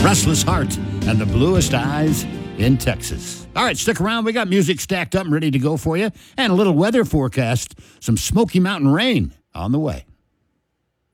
Restless Heart and the Bluest Eyes in Texas. All right, stick around. We got music stacked up and ready to go for you, and a little weather forecast, some Smoky Mountain rain on the way.